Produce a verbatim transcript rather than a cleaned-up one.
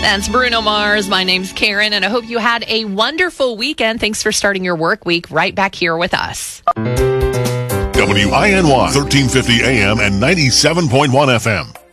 That's Bruno Mars. My name's Karen, and I hope you had a wonderful weekend. Thanks for starting your work week right back here with us. W I N Y, thirteen fifty A M and ninety-seven point one F M.